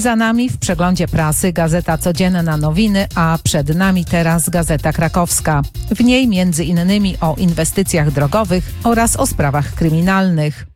Za nami w przeglądzie prasy Gazeta Codzienna Nowiny, a przed nami teraz Gazeta Krakowska. W niej między innymi o inwestycjach drogowych oraz o sprawach kryminalnych.